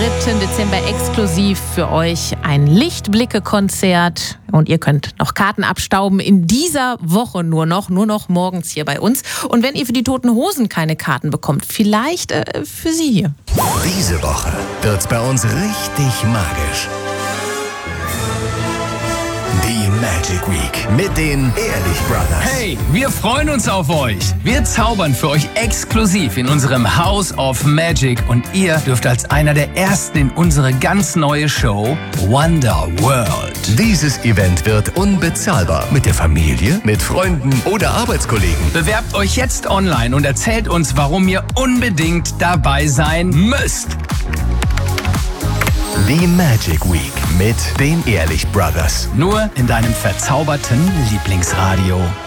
3. Dezember exklusiv für euch ein Lichtblicke-Konzert. Und ihr könnt noch Karten abstauben in dieser Woche nur noch morgens hier bei uns. Und wenn ihr für die Toten Hosen keine Karten bekommt, vielleicht für sie hier. Diese Woche wird's bei uns richtig magisch. Die Magic Week mit den Ehrlich Brothers. Hey, wir freuen uns auf euch. Wir zaubern für euch exklusiv in unserem House of Magic und ihr dürft als einer der Ersten in unsere ganz neue Show Wonder World. Dieses Event wird unbezahlbar. Mit der Familie, mit Freunden oder Arbeitskollegen. Bewerbt euch jetzt online und erzählt uns, warum ihr unbedingt dabei sein müsst. Die Magic Week mit den Ehrlich Brothers. Nur in deinem verzauberten Lieblingsradio.